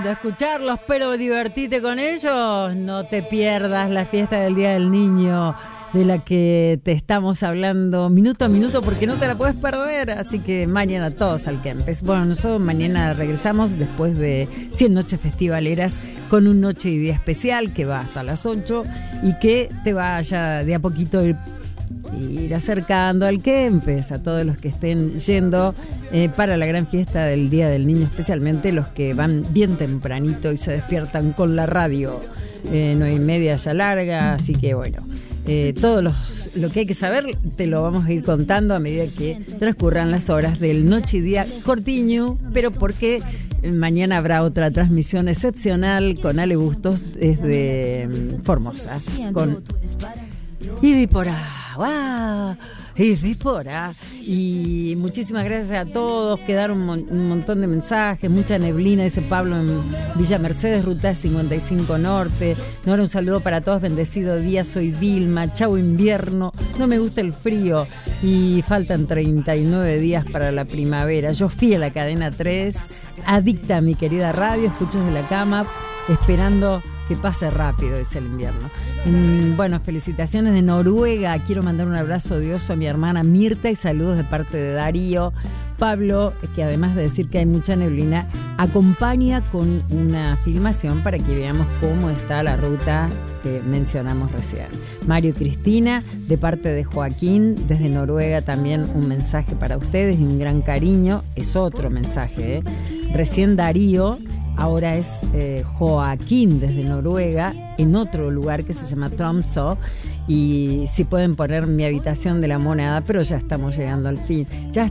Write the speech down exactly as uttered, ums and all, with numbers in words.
lindo escucharlos, pero divertite con ellos. No te pierdas la fiesta del Día del Niño, de la que te estamos hablando minuto a minuto, porque no te la puedes perder. Así que mañana todos al Kempes. Bueno, nosotros mañana regresamos después de cien noches festivaleras con un noche y día especial que va hasta las ocho y que te vaya de a poquito ir ir acercando al Kempes, a todos los que estén yendo eh, para la gran fiesta del Día del Niño, especialmente los que van bien tempranito y se despiertan con la radio. Eh, nueve y media ya larga, así que bueno, eh, todo los, lo que hay que saber te lo vamos a ir contando a medida que transcurran las horas del Noche y Día cortiño, pero porque mañana habrá otra transmisión excepcional con Ale Bustos desde um, Formosa, con Ibipora. ¡Wow! Ibipora. Y muchísimas gracias a todos. Quedaron un, mon- un montón de mensajes, mucha neblina, dice Pablo en Villa Mercedes, ruta cincuenta y cinco Norte. Ahora un saludo para todos, bendecido día, soy Vilma, chau invierno, no me gusta el frío y faltan treinta y nueve días para la primavera. Yo fui a la cadena tres, adicta a mi querida radio, escucho desde la cama, esperando que pase rápido, dice el invierno. Mm, bueno, felicitaciones de Noruega. Quiero mandar un abrazo de oso a mi hermana Mirta y saludos de parte de Darío. Pablo, que además de decir que hay mucha neblina, acompaña con una filmación para que veamos cómo está la ruta que mencionamos recién. Mario y Cristina, de parte de Joaquín, desde Noruega también un mensaje para ustedes y un gran cariño. Es otro mensaje, ¿eh? Recién Darío, ahora es eh, Joaquín desde Noruega, en otro lugar que se llama Tromsø. Y si pueden poner mi habitación de la moneda, pero ya estamos llegando al fin. Ya